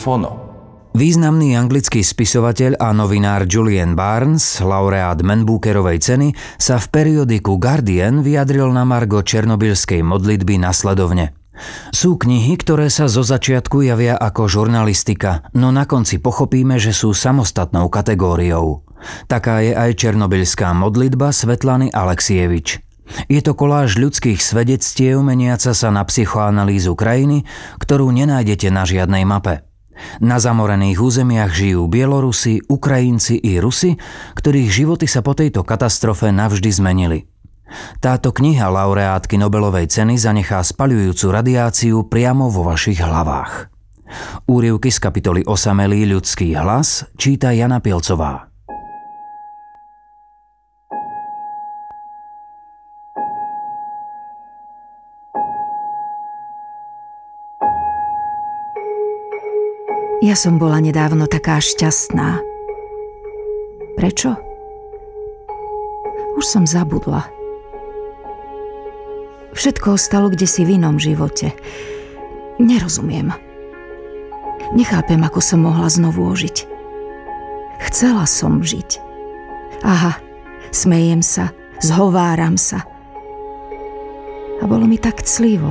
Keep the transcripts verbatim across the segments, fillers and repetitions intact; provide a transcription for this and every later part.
Fono. Významný anglický spisovateľ a novinár Julian Barnes, laureát Man Bookerovej ceny, sa v periodiku Guardian vyjadril na margo černobylskej modlitby nasledovne. Sú knihy, ktoré sa zo začiatku javia ako žurnalistika, no na konci pochopíme, že sú samostatnou kategóriou. Taká je aj černobylská modlitba Svetlany Aleksievič. Je to koláž ľudských svedectiev meniaca sa na psychoanalýzu krajiny, ktorú nenájdete na žiadnej mape. Na zamorených územiach žijú Bielorusi, Ukrajinci i Rusi, ktorých životy sa po tejto katastrofe navždy zmenili. Táto kniha laureátky Nobelovej ceny zanechá spaľujúcu radiáciu priamo vo vašich hlavách. Úryvky z kapitoly Osamelý ľudský hlas číta Jana Pilcová. Ja som bola nedávno taká šťastná. Prečo? Už som zabudla. Všetko ostalo kdesi v inom živote. Nerozumiem. Nechápem, ako som mohla znovu ožiť. Chcela som žiť. Aha, smejem sa, zhováram sa. A bolo mi tak clivo.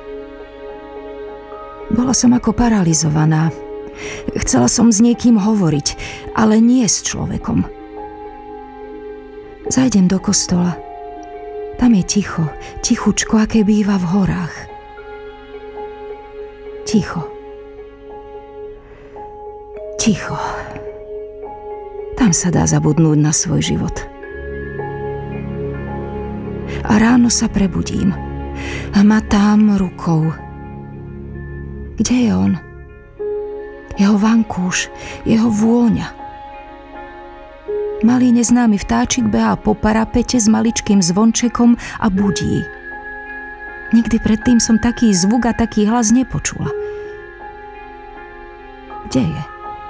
Bola som ako paralizovaná. Chcela som s niekým hovoriť, ale nie s človekom. Zajdem do kostola. Tam je ticho, tichučko, aké býva v horách. Ticho. Ticho. Tam sa dá zabudnúť na svoj život. A ráno sa prebudím. Hmatám rukou. Kde je on? Jeho vankúš, jeho vôňa. Malý neznámy vtáčik behá po parapete s maličkým zvončekom a budí. Nikdy predtým som taký zvuk a taký hlas nepočula. Kde je?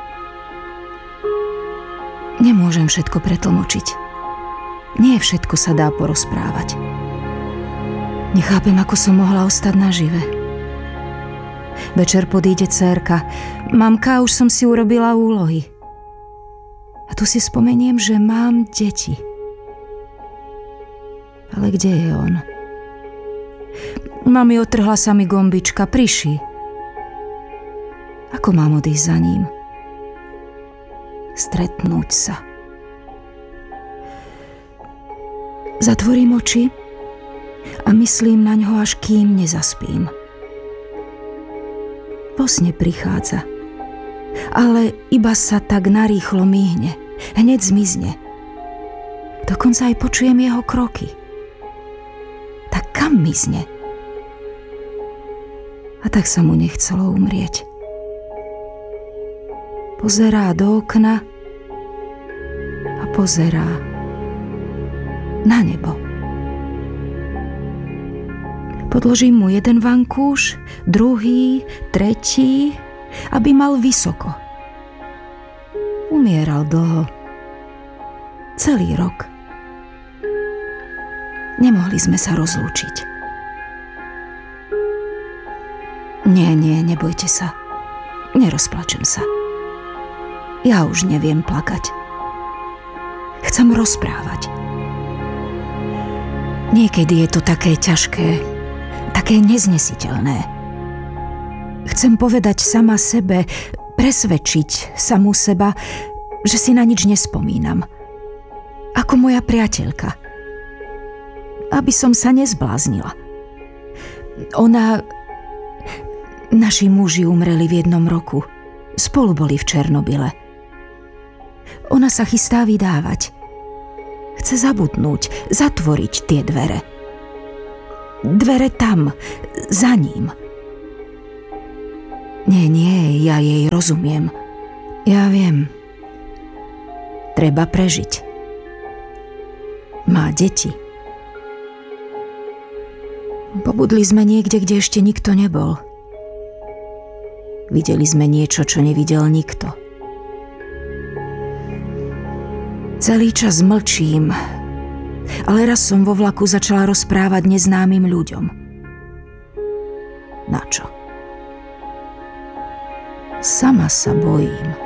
Nemôžem všetko pretlmočiť. Nie všetko sa dá porozprávať. Nechápem, ako som mohla ostať nažive. Večer podíde dcérka. Mamka, už som si urobila úlohy. A tu si spomeniem, že mám deti. Ale kde je on? Mami, otrhla sa mi gombička, priši. Ako mám odísť za ním? Stretnúť sa. Zatvorím oči a myslím na ňo, až kým nezaspím. Vo sne prichádza, ale iba sa tak narýchlo mýhne, hneď zmizne. Dokonca aj počujem jeho kroky. Tak kam mizne? A tak sa mu nechcelo umrieť. Pozerá do okna a pozerá na nebo. Podložím mu jeden vankúš, druhý, tretí, aby mal vysoko. Umieral dlho. Celý rok. Nemohli sme sa rozlúčiť. Nie, nie, nebojte sa. Nerozplačem sa. Ja už neviem plakať. Chcem rozprávať. Niekedy je to také ťažké, také neznesiteľné. Chcem povedať sama sebe, presvedčiť samu seba, že si na nič nespomínam. Ako moja priateľka. Aby som sa nezbláznila. Ona... Naši muži umreli v jednom roku. Spolu boli v Černobyle. Ona sa chystá vydávať. Chce zabudnúť, zatvoriť tie dvere. Dvere tam, za ním. Nie, nie, ja jej rozumiem. Ja viem. Treba prežiť. Má deti. Pobudli sme niekde, kde ešte nikto nebol. Videli sme niečo, čo nevidel nikto. Celý čas mlčím, ale raz som vo vlaku začala rozprávať neznámym ľuďom. Na čo? Sama sa bojím.